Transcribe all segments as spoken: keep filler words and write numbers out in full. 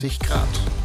Grad.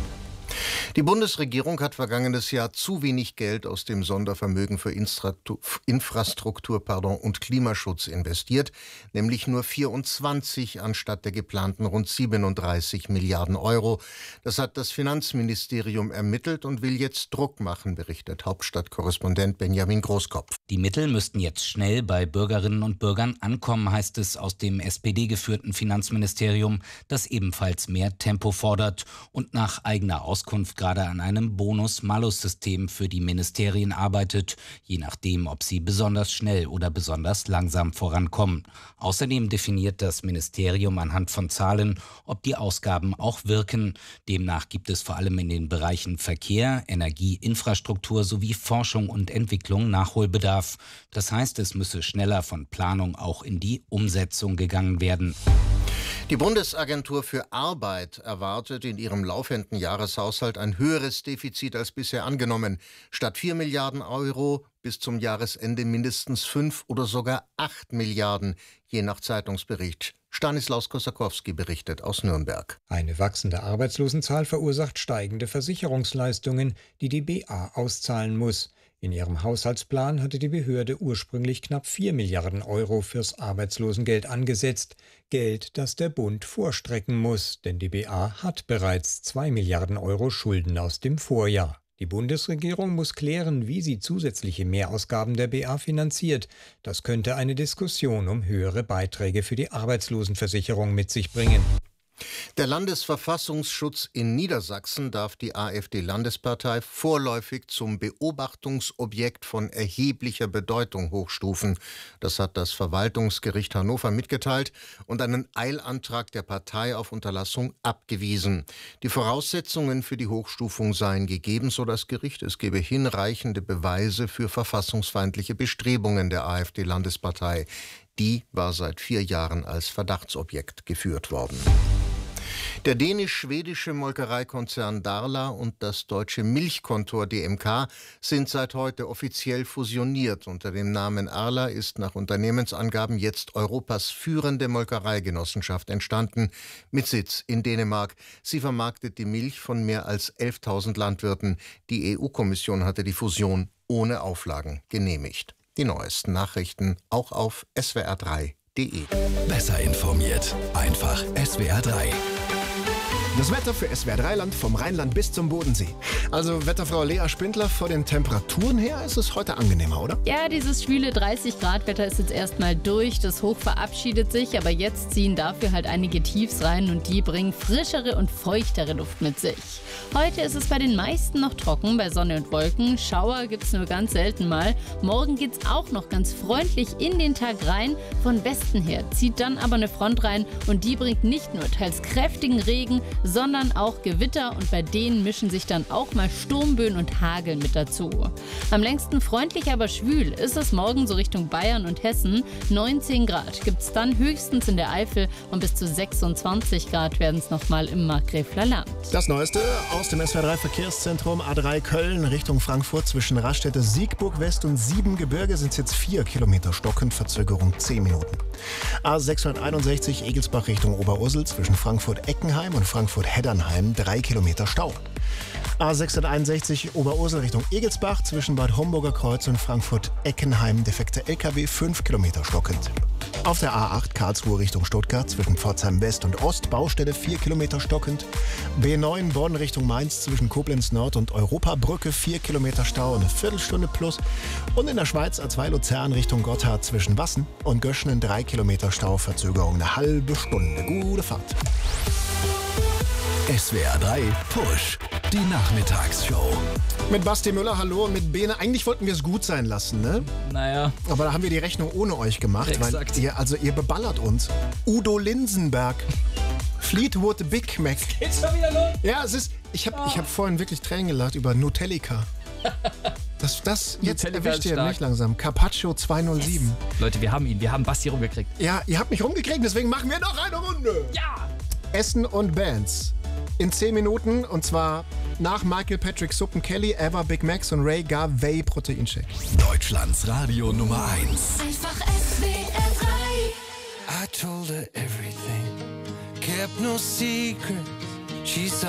Die Bundesregierung hat vergangenes Jahr zu wenig Geld aus dem Sondervermögen für Infrastruktur pardon, und Klimaschutz investiert, nämlich nur vierundzwanzig anstatt der geplanten rund siebenunddreißig Milliarden Euro. Das hat das Finanzministerium ermittelt und will jetzt Druck machen, berichtet Hauptstadtkorrespondent Benjamin Großkopf. Die Mittel müssten jetzt schnell bei Bürgerinnen und Bürgern ankommen, heißt es aus dem S P D-geführten Finanzministerium, das ebenfalls mehr Tempo fordert und nach eigener Auskunft gerade an einem Bonus-Malus-System für die Ministerien arbeitet, je nachdem, ob sie besonders schnell oder besonders langsam vorankommen. Außerdem definiert das Ministerium anhand von Zahlen, ob die Ausgaben auch wirken. Demnach gibt es vor allem in den Bereichen Verkehr, Energie, Infrastruktur sowie Forschung und Entwicklung Nachholbedarf. Das heißt, es müsse schneller von Planung auch in die Umsetzung gegangen werden. Die Bundesagentur für Arbeit erwartet in ihrem laufenden Jahreshaushalt ein höheres Defizit als bisher angenommen. Statt vier Milliarden Euro bis zum Jahresende mindestens fünf oder sogar acht Milliarden, je nach Zeitungsbericht. Stanislaus Kosakowski berichtet aus Nürnberg. Eine wachsende Arbeitslosenzahl verursacht steigende Versicherungsleistungen, die die B A auszahlen muss. In ihrem Haushaltsplan hatte die Behörde ursprünglich knapp vier Milliarden Euro fürs Arbeitslosengeld angesetzt. Geld, das der Bund vorstrecken muss, denn die B A hat bereits zwei Milliarden Euro Schulden aus dem Vorjahr. Die Bundesregierung muss klären, wie sie zusätzliche Mehrausgaben der B A finanziert. Das könnte eine Diskussion um höhere Beiträge für die Arbeitslosenversicherung mit sich bringen. Der Landesverfassungsschutz in Niedersachsen darf die AfD-Landespartei vorläufig zum Beobachtungsobjekt von erheblicher Bedeutung hochstufen. Das hat das Verwaltungsgericht Hannover mitgeteilt und einen Eilantrag der Partei auf Unterlassung abgewiesen. Die Voraussetzungen für die Hochstufung seien gegeben, so das Gericht. Es gebe hinreichende Beweise für verfassungsfeindliche Bestrebungen der AfD-Landespartei. Die war seit vier Jahren als Verdachtsobjekt geführt worden. Der dänisch-schwedische Molkereikonzern Darla und das deutsche Milchkontor D M K sind seit heute offiziell fusioniert. Unter dem Namen Arla ist nach Unternehmensangaben jetzt Europas führende Molkereigenossenschaft entstanden, mit Sitz in Dänemark. Sie vermarktet die Milch von mehr als elftausend Landwirten. Die E U-Kommission hatte die Fusion ohne Auflagen genehmigt. Die neuesten Nachrichten auch auf S W R drei punkt de. Besser informiert. Einfach S W R drei. Das Wetter für S W R drei Land vom Rheinland bis zum Bodensee. Also Wetterfrau Lea Spindler, vor den Temperaturen her ist es heute angenehmer, oder? Ja, dieses schwüle dreißig Grad Wetter ist jetzt erstmal durch. Das Hoch verabschiedet sich, aber jetzt ziehen dafür halt einige Tiefs rein und die bringen frischere und feuchtere Luft mit sich. Heute ist es bei den meisten noch trocken, bei Sonne und Wolken. Schauer gibt es nur ganz selten mal. Morgen geht es auch noch ganz freundlich in den Tag rein. Von Westen her zieht dann aber eine Front rein und die bringt nicht nur teils kräftigen Regen, sondern auch Gewitter und bei denen mischen sich dann auch mal Sturmböen und Hagel mit dazu. Am längsten freundlich, aber schwül ist es morgen so Richtung Bayern und Hessen. neunzehn Grad gibt es dann höchstens in der Eifel und bis zu sechsundzwanzig Grad werden es nochmal im Markgräfler Land. Das Neueste aus dem S W R drei Verkehrszentrum A drei Köln Richtung Frankfurt zwischen Raststätte Siegburg West und Siebengebirge sind es jetzt vier Kilometer stockend, Verzögerung zehn Minuten. A sechshunderteinundsechzig Egelsbach Richtung Oberursel zwischen Frankfurt-Eckenheim und Frankfurt-Heddernheim drei Kilometer Stau. A sechshunderteinundsechzig Oberursel Richtung Egelsbach zwischen Bad Homburger Kreuz und Frankfurt-Eckenheim defekter L K W fünf Kilometer stockend. Auf der A acht Karlsruhe Richtung Stuttgart zwischen Pforzheim West und Ost Baustelle vier Kilometer stockend. B neun Bonn Richtung Mainz zwischen Koblenz Nord und Europabrücke vier Kilometer Stau, eine Viertelstunde plus. Und in der Schweiz A zwei Luzern Richtung Gotthard zwischen Wassen und Göschenen drei Kilometer Stau, Verzögerung eine halbe Stunde. Gute Fahrt. S W R drei Push, die Nachmittagsshow. Mit Basti Müller, hallo, und mit Bene. Eigentlich wollten wir es gut sein lassen, ne? Naja. Aber da haben wir die Rechnung ohne euch gemacht, Exakt. weil ihr, also ihr beballert uns. Udo Linsenberg, Fleetwood Big Mac. Geht's schon wieder los? Ja, es ist, ich habe ich hab vorhin wirklich Tränen gelacht über Nutellica. Das, das jetzt Nutellica erwischt ist ihr stark. mich langsam. Carpaccio zweihundertsieben. Leute, wir haben ihn. Wir haben Basti rumgekriegt. Ja, ihr habt mich rumgekriegt, deswegen machen wir noch eine Runde. Ja! Essen und Bands. In zehn Minuten, und zwar nach Michael Patrick Suppen Kelly, Eva Big Macs und Ray Gar Whey Proteinshake. Deutschlands Radio Nummer eins. Einfach S W R drei. I told her everything, kept no secrets. She saw